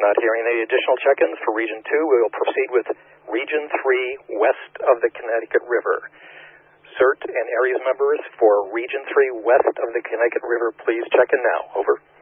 Not hearing any additional check-ins for Region 2. We will proceed with Region 3 west of the Connecticut River. CERT and areas members for Region 3 west of the Connecticut River, please check in now. Over.